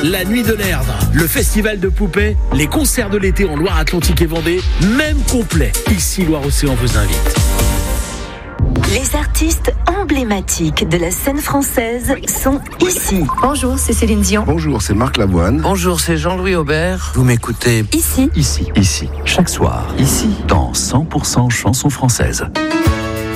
la nuit de l'Erdre, le festival de poupées, les concerts de l'été en Loire-Atlantique et Vendée, même complet. Ici, Loire-Océan vous invite. Les artistes emblématiques de la scène française sont ici. Bonjour, c'est Céline Dion. Bonjour, c'est Marc Lavoine. Bonjour, c'est Jean-Louis Aubert. Vous m'écoutez Ici. Ici, chaque soir, ici, dans 100% chansons françaises.